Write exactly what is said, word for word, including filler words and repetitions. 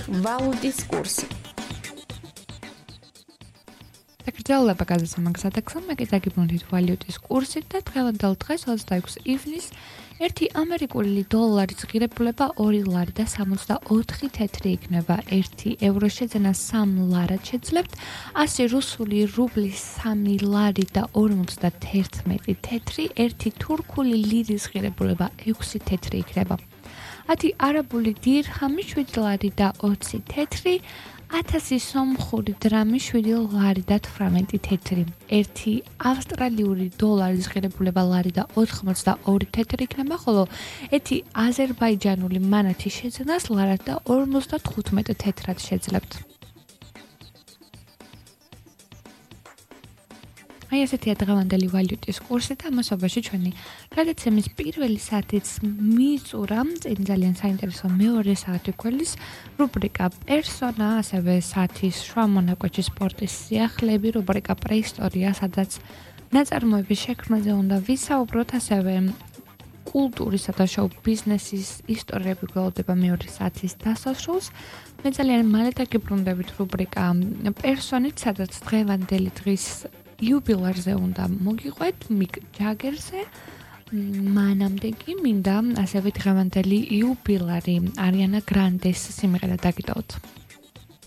ვალუტის კურსი. დაგრძელება გადაცემა გზადაგზავნე გაგიბრუნდით ვალუტის კურსით და დღევანდელ დღეს ოცდაექვსი ივნის ერთი ამერიკული დოლარის ღირებულება ორი ლარი და სამოცდაოთხი თეთრი იქნება. ერთი ევრო შეძენა სამ ლარად შეძლებთ, ასი რუსული რუბლის სამი ლარი და ორმოცდათერთმეტი თეთრი, ერთი თურქული ლირის ღირებულება ექვსი თეთრი იქნება. ათი არაბული დირჰამი შვიდი ლარი და ოცი თეთრი, ათასი სომხური დრამი შვიდი ლარი და თვრამეტი თეთრი. ერთი ავსტრალიური დოლარის ღირებულება ლარი და ოთხმოცდაორი თეთრი იქნება, ხოლო ერთი აზერბაიჯანული მანათი შეძენას ლარად და ორმოცდათხუთმეტი თეთრად შეძლებთ. აი ესეთია დღევანდელი ვალუტის კურსი და ამასობაში ჩვენი გადაცემის პირველი საათიც მიწურა, წინ ძალიან საინტერესო მეორე საათი გველის რუბრიკა პერსონა, ასევე საათის შუა მონაკვეთში სპორტის სიახლეები, რუბრიკა პრეისტორია, სადაც ნაწარმოების შექმნაზე უნდა ვისაუბროთ, ასევე კულტურისა და შოუ ბიზნესის ისტორიები გველოდება მეორე საათის დასასრულს. მე ძალიან მალე დაგიბრუნდებით რუბრიკა პერსონით, სადაც დღევანდელი დღის იუბილარზე უნდა მოგიყვეთ მიკ ჯაგერზე. მანამდე კი მინდა ასევე დღევანდელი იუბილარი არიანა გრანდეს სიმღერა დაგიტოვოთ.